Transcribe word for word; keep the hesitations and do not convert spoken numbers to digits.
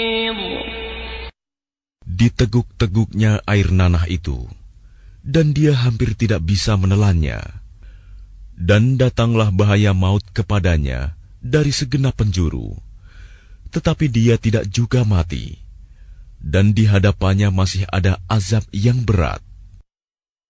Diteguk-teguknya air nanah itu, dan dia hampir tidak bisa menelannya. Dan datanglah bahaya maut kepadanya dari segenap penjuru, tetapi dia tidak juga mati, dan di hadapannya masih ada azab yang berat.